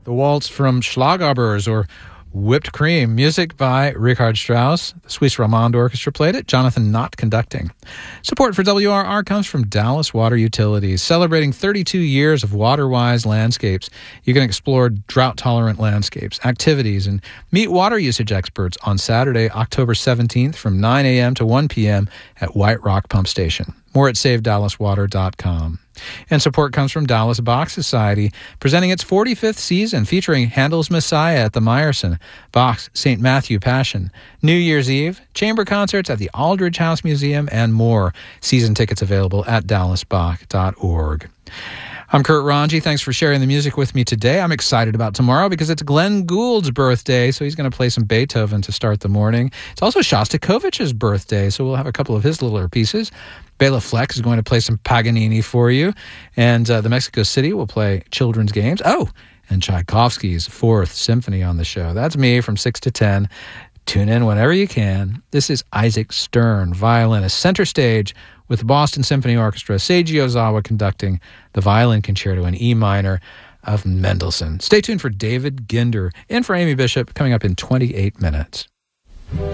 The Waltz from Schlagobers, or Whipped Cream. Music by Richard Strauss. The Swiss Romande Orchestra played it. Jonathan Knott conducting. Support for WRR comes from Dallas Water Utilities, celebrating 32 years of water-wise landscapes. You can explore drought-tolerant landscapes, activities, and meet water usage experts on Saturday, October 17th from 9 a.m. to 1 p.m. at White Rock Pump Station. More at SaveDallasWater.com. And support comes from Dallas Bach Society, presenting its 45th season featuring Handel's Messiah at the Meyerson, Bach's St. Matthew Passion, New Year's Eve, chamber concerts at the Aldrich House Museum, and more. Season tickets available at dallasbach.org. I'm Kurt Ranji. Thanks for sharing the music with me today. I'm excited about tomorrow because it's Glenn Gould's birthday, so he's going to play some Beethoven to start the morning. It's also Shostakovich's birthday, so we'll have a couple of his little pieces. Bela Fleck is going to play some Paganini for you, and the Mexico City will play children's games. Oh, and Tchaikovsky's Fourth Symphony on the show. That's me from 6 to 10. Tune in whenever you can. This is Isaac Stern, violinist, center stage with the Boston Symphony Orchestra, Seiji Ozawa conducting the violin concerto in E minor of Mendelssohn. Stay tuned for David Ginder, in for Amy Bishop, coming up in 28 minutes.